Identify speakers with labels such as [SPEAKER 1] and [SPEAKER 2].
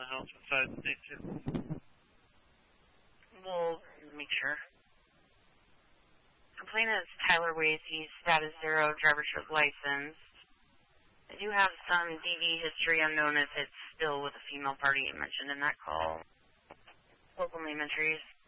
[SPEAKER 1] house besides these two?
[SPEAKER 2] We'll make sure. Complainant is Tyler Wasey, status 0, drivership license. I do have some DV history unknown if it's still with a female party mentioned in that call. Local name entries.